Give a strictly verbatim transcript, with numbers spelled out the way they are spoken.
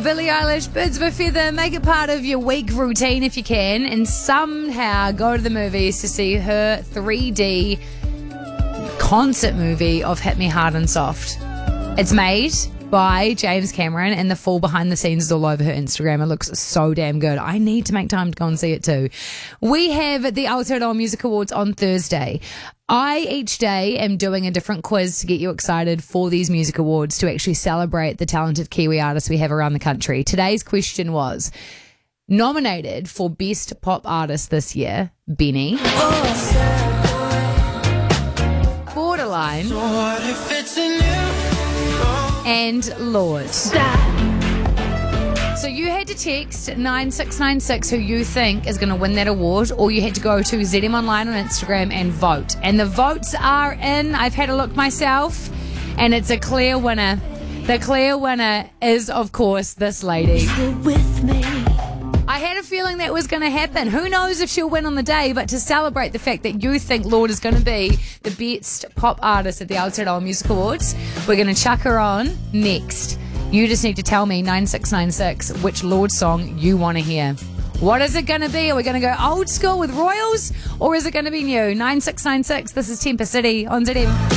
Billie Eilish, Birds of a Feather. Make it part of your week routine if you can, and somehow go to the movies to see her three D concert movie of Hit Me Hard and Soft. It's made by James Cameron, and the full behind the scenes is all over her Instagram. It looks so damn good. I need to make time to go and see it too. We have the Aotearoa Music Awards on Thursday. I each day am doing a different quiz to get you excited for these music awards, to actually celebrate the talented Kiwi artists we have around the country. Today's question was, nominated for Best Pop Artist this year, Benny, Borderline, and Lorde. So you had to text nine six nine six who you think is going to win that award, or you had to go to Z M Online on Instagram and vote. And the votes are in. I've had a look myself, and it's a clear winner. The clear winner is, of course, this lady. You're with me. I had a feeling that was going to happen. Who knows if she'll win on the day, but to celebrate the fact that you think Lorde is going to be the best pop artist at the Aotearoa Music Awards, we're going to chuck her on next. You just need to tell me, nine six nine six, which Lorde song you want to hear. What is it going to be? Are we going to go old school with Royals, or is it going to be new? nine six nine six, this is Temper City on Z M.